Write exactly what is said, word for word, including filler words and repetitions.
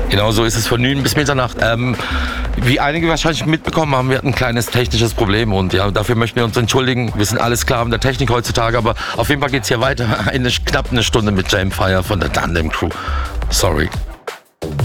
Genau so ist es von neun bis Mitternacht. Ähm, wie einige wahrscheinlich mitbekommen haben, wir hatten ein kleines technisches Problem und ja, dafür möchten wir uns entschuldigen. Wir sind alles klar mit der Technik heutzutage, aber auf jeden Fall geht es hier weiter. Eine, knapp eine Stunde mit Jamfire von der Tandem Crew. Sorry.